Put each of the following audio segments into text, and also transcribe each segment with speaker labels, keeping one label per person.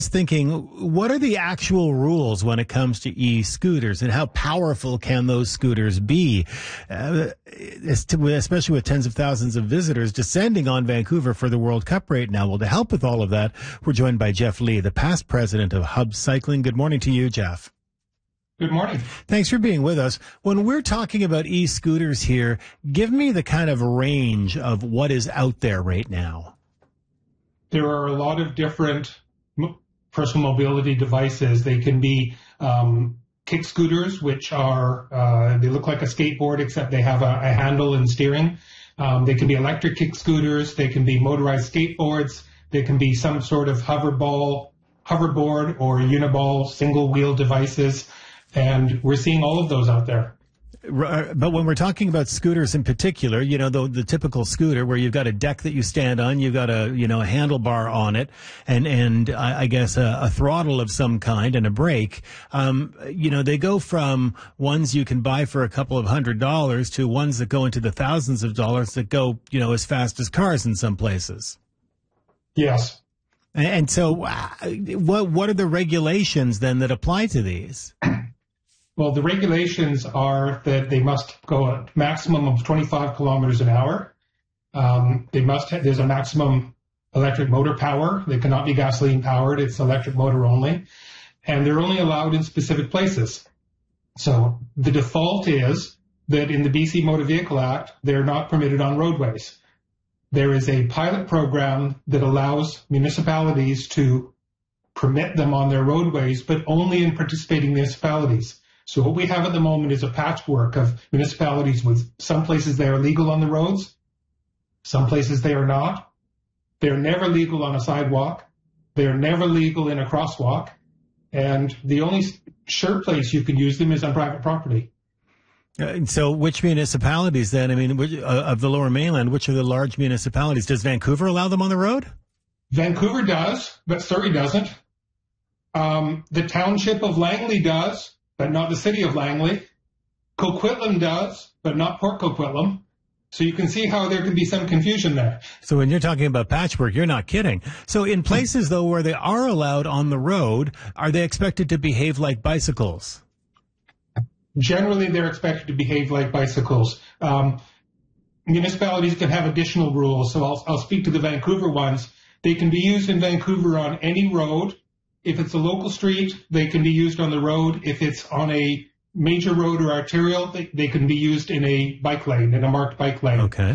Speaker 1: Thinking, what are the actual rules when it comes to e-scooters, and how powerful can those scooters be, especially with tens of thousands of visitors descending on Vancouver for the World Cup right now? Well, to help with all of that, we're joined by Jeff Lee, the past president of Hub Cycling. Good morning to you, Jeff.
Speaker 2: Good morning.
Speaker 1: Thanks for being with us. When we're talking about e-scooters here, give me the kind of range of what is out there right now.
Speaker 2: There are a lot of different personal mobility devices. They can be kick scooters, which are, they look like a skateboard, except they have a handle and steering. They can be electric kick scooters. They can be motorized skateboards. They can be some sort of hoverboard or uniball single wheel devices. And we're seeing all of those out there.
Speaker 1: But when we're talking about scooters in particular, you know, the typical scooter where you've got a deck that you stand on, you've got a handlebar on it, and I guess a throttle of some kind and a brake. They go from ones you can buy for a couple of $100s to ones that go into the thousands of dollars that go, as fast as cars in some places.
Speaker 2: Yes.
Speaker 1: And so what are the regulations then that apply to these?
Speaker 2: Well, the regulations are that they must go a maximum of 25 kilometers an hour. There's a maximum electric motor power. They cannot be gasoline powered. It's electric motor only. And they're only allowed in specific places. So the default is that in the BC Motor Vehicle Act, they're not permitted on roadways. There is a pilot program that allows municipalities to permit them on their roadways, but only in participating municipalities. So what we have at the moment is a patchwork of municipalities with some places they are legal on the roads, some places they are not. They're never legal on a sidewalk. They're never legal in a crosswalk. And the only sure place you can use them is on private property.
Speaker 1: So which municipalities then, of the Lower Mainland, which are the large municipalities? Does Vancouver allow them on the road?
Speaker 2: Vancouver does, but Surrey doesn't. The township of Langley does, but not the city of Langley. Coquitlam does, but not Port Coquitlam. So you can see how there could be some confusion there.
Speaker 1: So when you're talking about patchwork, you're not kidding. So in places, though, where they are allowed on the road, are they expected to behave like bicycles?
Speaker 2: Generally, they're expected to behave like bicycles. Municipalities can have additional rules. So I'll speak to the Vancouver ones. They can be used in Vancouver on any road. If it's a local street, they can be used on the road. If it's on a major road or arterial, they can be used in a bike lane, in a marked bike lane.
Speaker 1: Okay.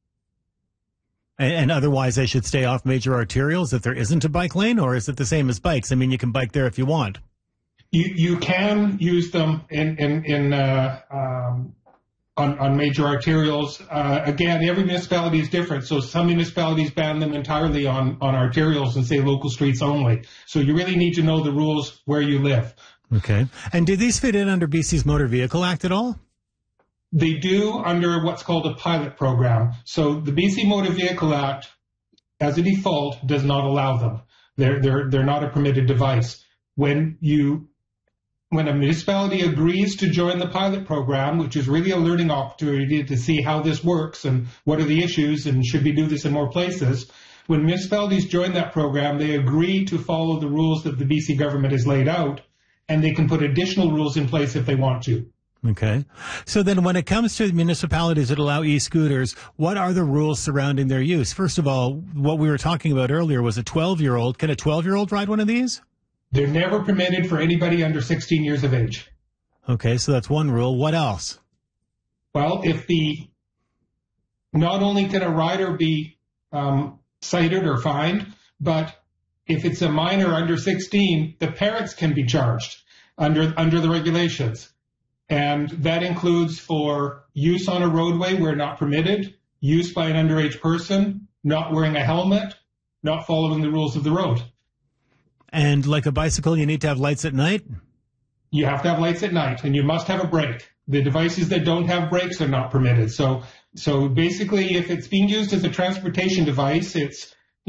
Speaker 1: And otherwise, they should stay off major arterials if there isn't a bike lane, or is it the same as bikes? You can bike there if you want.
Speaker 2: You can use them on major arterials. Again, every municipality is different. So some municipalities ban them entirely on arterials and say local streets only. So you really need to know the rules where you live.
Speaker 1: Okay. And do these fit in under BC's Motor Vehicle Act at all?
Speaker 2: They do under what's called a pilot program. So the BC Motor Vehicle Act, as a default, does not allow them. They're not a permitted device. When a municipality agrees to join the pilot program, which is really a learning opportunity to see how this works and what are the issues and should we do this in more places, when municipalities join that program, they agree to follow the rules that the BC government has laid out, and they can put additional rules in place if they want to.
Speaker 1: Okay. So then when it comes to municipalities that allow e-scooters, what are the rules surrounding their use? First of all, what we were talking about earlier was a 12-year-old. Can a 12-year-old ride one of these?
Speaker 2: They're never permitted for anybody under 16 years of age.
Speaker 1: Okay, so that's one rule. What else?
Speaker 2: Well, not only can a rider be cited or fined, but if it's a minor under 16, the parents can be charged under the regulations. And that includes for use on a roadway where not permitted, use by an underage person, not wearing a helmet, not following the rules of the road.
Speaker 1: And like a bicycle, you need to have lights at night?
Speaker 2: You have to have lights at night, and you must have a brake. The devices that don't have brakes are not permitted. So basically, if it's being used as a transportation device, it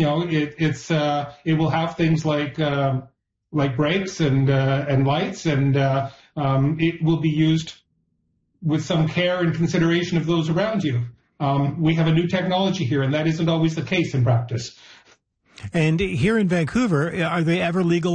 Speaker 2: will have things like brakes and lights, and it will be used with some care and consideration of those around you. We have a new technology here, and that isn't always the case in practice.
Speaker 1: And here in Vancouver, are they ever legal